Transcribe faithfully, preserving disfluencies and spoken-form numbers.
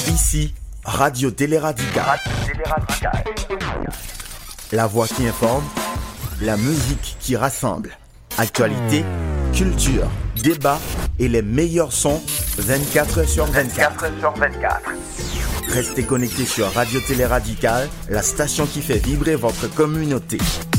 Ici, Radio Télé Radical. Radio Télé Radical. La voix qui informe, la musique qui rassemble. Actualité, culture, débat et les meilleurs sons vingt-quatre heures sur vingt-quatre. vingt-quatre heures sur vingt-quatre. Restez connectés sur Radio Télé Radical, la station qui fait vibrer votre communauté.